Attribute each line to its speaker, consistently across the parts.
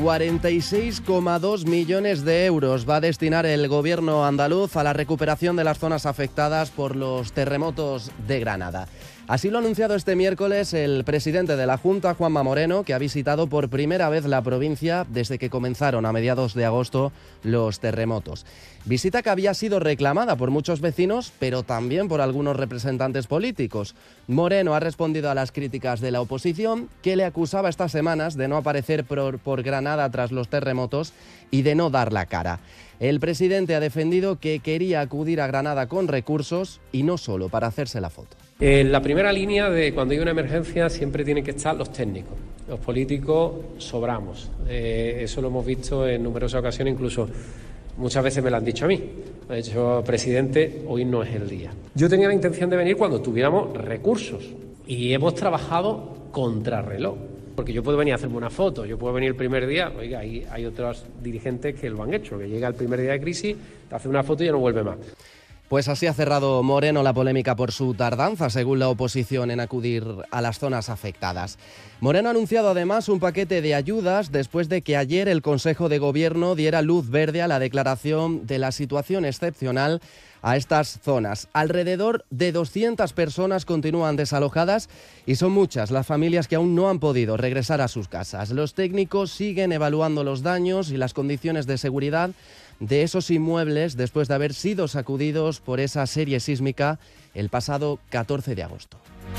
Speaker 1: 46,2 millones de euros va a destinar el gobierno andaluz a la recuperación de las zonas afectadas por los terremotos de Granada. Así lo ha anunciado este miércoles el presidente de la Junta, Juanma Moreno, que ha visitado por primera vez la provincia desde que comenzaron a mediados de agosto los terremotos. Visita que había sido reclamada por muchos vecinos, pero también por algunos representantes políticos. Moreno ha respondido a las críticas de la oposición, que le acusaba estas semanas de no aparecer por Granada tras los terremotos y de no dar la cara. El presidente ha defendido que quería acudir a Granada con recursos y no solo para hacerse la foto.
Speaker 2: En la primera línea de cuando hay una emergencia siempre tienen que estar los técnicos. Los políticos sobramos. Eso lo hemos visto en numerosas ocasiones, incluso muchas veces me lo han dicho a mí. Me ha dicho, presidente, hoy no es el día. Yo tenía la intención de venir cuando tuviéramos recursos y hemos trabajado contrarreloj. Porque yo puedo venir a hacerme una foto, yo puedo venir el primer día, oiga, hay otros dirigentes que lo han hecho, que llega el primer día de crisis, te hace una foto y ya no vuelve más.
Speaker 1: Pues así ha cerrado Moreno la polémica por su tardanza, según la oposición, en acudir a las zonas afectadas. Moreno ha anunciado además un paquete de ayudas después de que ayer el Consejo de Gobierno diera luz verde a la declaración de la situación excepcional a estas zonas. Alrededor de 200 personas continúan desalojadas y son muchas las familias que aún no han podido regresar a sus casas. Los técnicos siguen evaluando los daños y las condiciones de seguridad de esos inmuebles después de haber sido sacudidos por esa serie sísmica el pasado 14 de agosto.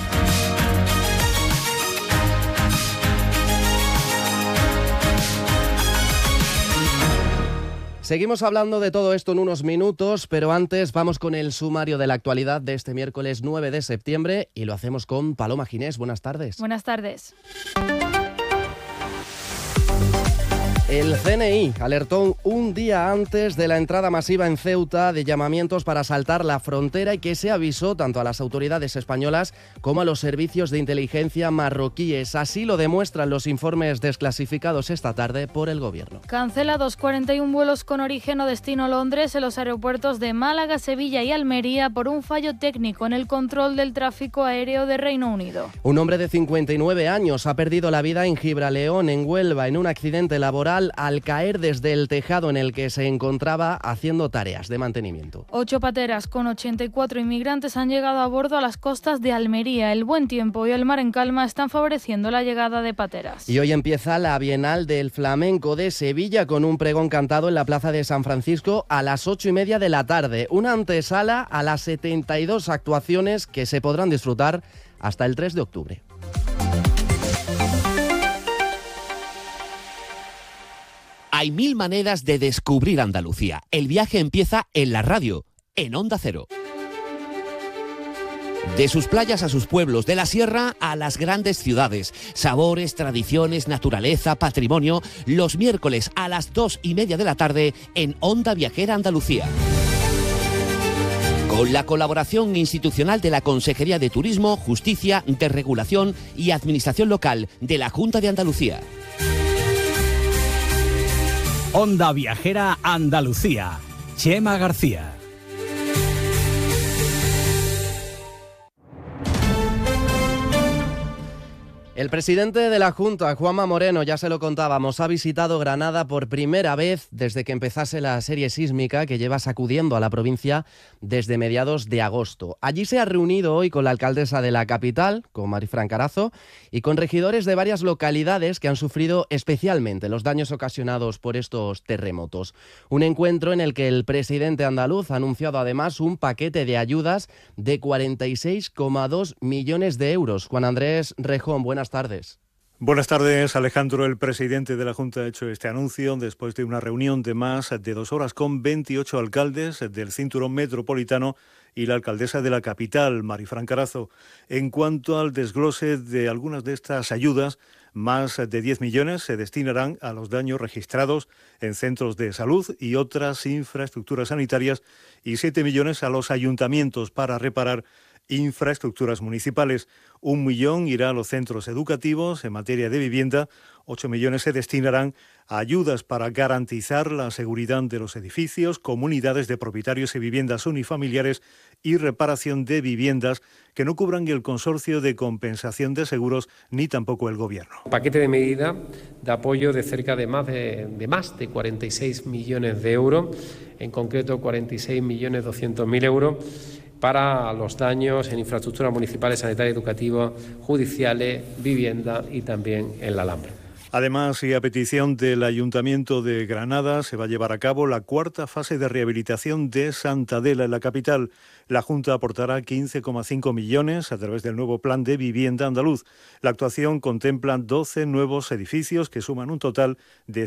Speaker 1: Seguimos hablando de todo esto en unos minutos, pero antes vamos con el sumario de la actualidad de este miércoles 9 de septiembre y lo hacemos con Paloma Ginés. Buenas tardes.
Speaker 3: Buenas tardes.
Speaker 1: El CNI alertó un día antes de la entrada masiva en Ceuta de llamamientos para saltar la frontera y que se avisó tanto a las autoridades españolas como a los servicios de inteligencia marroquíes. Así lo demuestran los informes desclasificados esta tarde por el Gobierno.
Speaker 3: Cancelados 41 vuelos con origen o destino Londres en los aeropuertos de Málaga, Sevilla y Almería por un fallo técnico en el control del tráfico aéreo de Reino Unido.
Speaker 1: Un hombre de 59 años ha perdido la vida en Gibraleón, en Huelva, en un accidente laboral al caer desde el tejado en el que se encontraba haciendo tareas de mantenimiento.
Speaker 3: 8 pateras con 84 inmigrantes han llegado a bordo a las costas de Almería. El buen tiempo y el mar en calma están favoreciendo la llegada de pateras.
Speaker 1: Y hoy empieza la Bienal del Flamenco de Sevilla con un pregón cantado en la Plaza de San Francisco a las 8:30 de la tarde. Una antesala a las 72 actuaciones que se podrán disfrutar hasta el 3 de octubre.
Speaker 4: Hay 1000 maneras de descubrir Andalucía. El viaje empieza en la radio, en Onda Cero. De sus playas a sus pueblos, de la sierra a las grandes ciudades. Sabores, tradiciones, naturaleza, patrimonio. Los miércoles a las 2:30 de la tarde en Onda Viajera Andalucía. Con la colaboración institucional de la Consejería de Turismo, Justicia, Desregulación y Administración Local de la Junta de Andalucía.
Speaker 5: Onda Viajera Andalucía. Chema García.
Speaker 1: El presidente de la Junta, Juanma Moreno, ya se lo contábamos, ha visitado Granada por primera vez desde que empezase la serie sísmica que lleva sacudiendo a la provincia desde mediados de agosto. Allí se ha reunido hoy con la alcaldesa de la capital, con Marifran Carazo, y con regidores de varias localidades que han sufrido especialmente los daños ocasionados por estos terremotos. Un encuentro en el que el presidente andaluz ha anunciado además un paquete de ayudas de 46,2 millones de euros. Juan Andrés Rejón, buenas tardes.
Speaker 6: Buenas tardes, Alejandro. El presidente de la Junta ha hecho este anuncio después de una reunión de más de 2 horas con 28 alcaldes del cinturón metropolitano y la alcaldesa de la capital, Marifran Carazo. En cuanto al desglose de algunas de estas ayudas, más de 10 millones se destinarán a los daños registrados en centros de salud y otras infraestructuras sanitarias y 7 millones a los ayuntamientos para reparar infraestructuras municipales. 1 millón irá a los centros educativos. En materia de vivienda, 8 millones se destinarán a ayudas para garantizar la seguridad de los edificios, comunidades de propietarios y viviendas unifamiliares y reparación de viviendas que no cubran el consorcio de compensación de seguros ni tampoco el Gobierno.
Speaker 2: Paquete de medidas de apoyo de cerca de más de 46 millones de euros, en concreto 46.200.000 euros para los daños en infraestructuras municipales, sanitarias, educativas, judiciales, vivienda y también en la Alhambra.
Speaker 6: Además, y a petición del Ayuntamiento de Granada, se va a llevar a cabo la cuarta fase de rehabilitación de Santa Adela en la capital. La Junta aportará 15,5 millones a través del nuevo Plan de Vivienda andaluz. La actuación contempla 12 nuevos edificios que suman un total de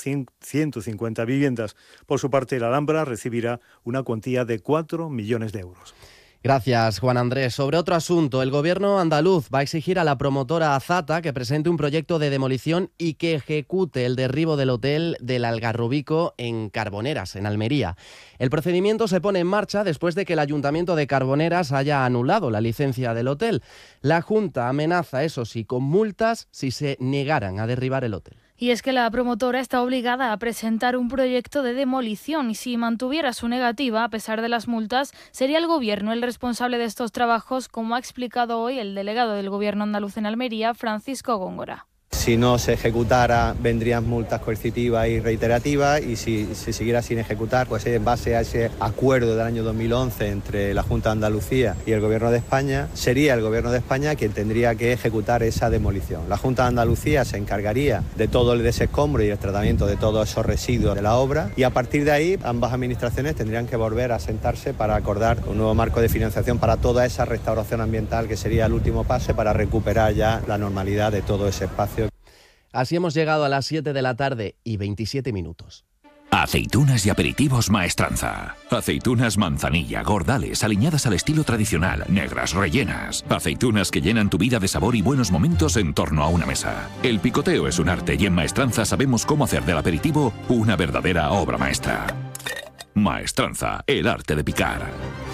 Speaker 6: 150 viviendas. Por su parte, la Alhambra recibirá una cuantía de 4 millones de euros.
Speaker 1: Gracias, Juan Andrés. Sobre otro asunto, el Gobierno andaluz va a exigir a la promotora Azata que presente un proyecto de demolición y que ejecute el derribo del hotel del Algarrobico en Carboneras, en Almería. El procedimiento se pone en marcha después de que el Ayuntamiento de Carboneras haya anulado la licencia del hotel. La Junta amenaza, eso sí, con multas si se negaran a derribar el hotel.
Speaker 3: Y es que la promotora está obligada a presentar un proyecto de demolición y si mantuviera su negativa, a pesar de las multas, sería el Gobierno el responsable de estos trabajos, como ha explicado hoy el delegado del Gobierno andaluz en Almería, Francisco Góngora.
Speaker 7: Si no se ejecutara, vendrían multas coercitivas y reiterativas, y si se siguiera sin ejecutar, pues en base a ese acuerdo del año 2011 entre la Junta de Andalucía y el Gobierno de España, sería el Gobierno de España quien tendría que ejecutar esa demolición. La Junta de Andalucía se encargaría de todo el desescombro y el tratamiento de todos esos residuos de la obra, y a partir de ahí ambas administraciones tendrían que volver a sentarse para acordar un nuevo marco de financiación para toda esa restauración ambiental, que sería el último paso para recuperar ya la normalidad de todo ese espacio.
Speaker 1: Así hemos llegado a las 7 de la tarde y 27 minutos.
Speaker 8: Aceitunas y aperitivos Maestranza. Aceitunas manzanilla, gordales, aliñadas al estilo tradicional, negras, rellenas. Aceitunas que llenan tu vida de sabor y buenos momentos en torno a una mesa. El picoteo es un arte y en Maestranza sabemos cómo hacer del aperitivo una verdadera obra maestra. Maestranza, el arte de picar.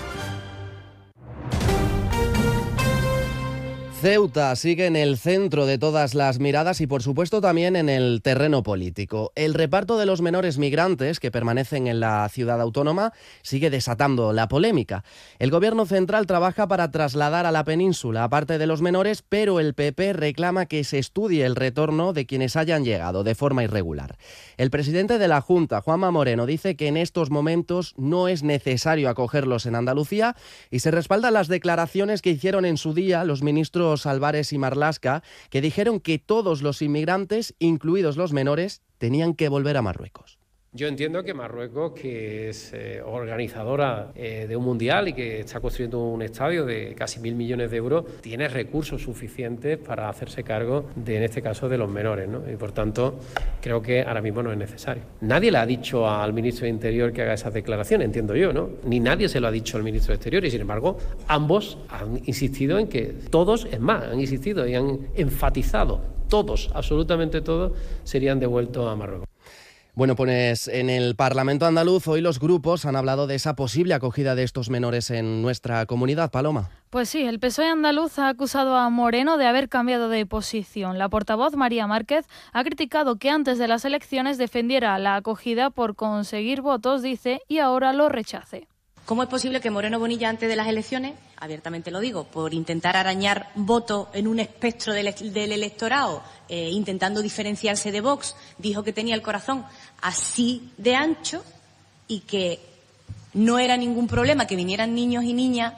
Speaker 1: Ceuta sigue en el centro de todas las miradas y por supuesto también en el terreno político. El reparto de los menores migrantes que permanecen en la ciudad autónoma sigue desatando la polémica. El Gobierno central trabaja para trasladar a la península a parte de los menores, pero el PP reclama que se estudie el retorno de quienes hayan llegado de forma irregular. El presidente de la Junta, Juanma Moreno, dice que en estos momentos no es necesario acogerlos en Andalucía y se respaldan las declaraciones que hicieron en su día los ministros Álvarez y Marlaska, que dijeron que todos los inmigrantes, incluidos los menores, tenían que volver a Marruecos.
Speaker 2: Yo entiendo que Marruecos, que es organizadora de un mundial y que está construyendo un estadio de casi 1.000 millones de euros, tiene recursos suficientes para hacerse cargo de, en este caso, de los menores, ¿no? Y por tanto, creo que ahora mismo no es necesario. Nadie le ha dicho al ministro de Interior que haga esas declaraciones, entiendo yo, ¿no? Ni nadie se lo ha dicho al ministro de Exterior y, sin embargo, ambos han insistido en que todos, es más, han insistido y han enfatizado, todos, absolutamente todos, serían devueltos a Marruecos.
Speaker 1: Bueno, pues en el Parlamento andaluz hoy los grupos han hablado de esa posible acogida de estos menores en nuestra comunidad. Paloma.
Speaker 3: Pues sí, el PSOE andaluz ha acusado a Moreno de haber cambiado de posición. La portavoz María Márquez ha criticado que antes de las elecciones defendiera la acogida por conseguir votos, dice, y ahora lo rechace.
Speaker 9: ¿Cómo es posible que Moreno Bonilla, antes de las elecciones, abiertamente lo digo, por intentar arañar votos en un espectro del electorado, intentando diferenciarse de Vox, dijo que tenía el corazón así de ancho y que no era ningún problema que vinieran niños y niñas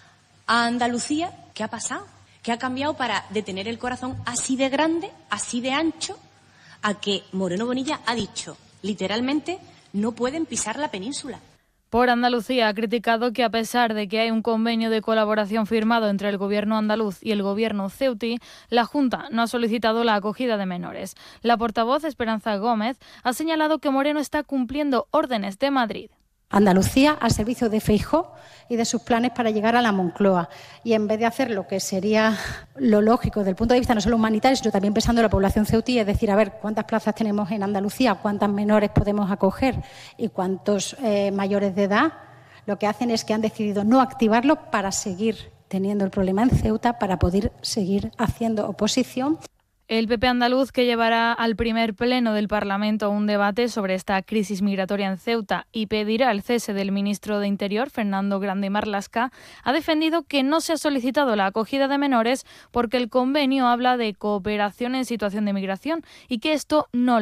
Speaker 9: a Andalucía? ¿Qué ha pasado? ¿Qué ha cambiado para de tener el corazón así de grande, así de ancho, a que Moreno Bonilla ha dicho, literalmente, no pueden pisar la península?
Speaker 3: Por Andalucía ha criticado que a pesar de que hay un convenio de colaboración firmado entre el Gobierno andaluz y el Gobierno ceutí, la Junta no ha solicitado la acogida de menores. La portavoz Esperanza Gómez ha señalado que Moreno está cumpliendo órdenes de Madrid.
Speaker 10: Andalucía al servicio de Feijóo y de sus planes para llegar a la Moncloa. Y en vez de hacer lo que sería lo lógico desde el punto de vista no solo humanitario, sino también pensando en la población ceutí, es decir, a ver cuántas plazas tenemos en Andalucía, cuántas menores podemos acoger y cuántos mayores de edad, lo que hacen es que han decidido no activarlo para seguir teniendo el problema en Ceuta para poder seguir haciendo oposición.
Speaker 3: El PP andaluz, que llevará al primer pleno del Parlamento un debate sobre esta crisis migratoria en Ceuta y pedirá el cese del ministro de Interior, Fernando Grande Marlaska, ha defendido que no se ha solicitado la acogida de menores porque el convenio habla de cooperación en situación de migración y que esto no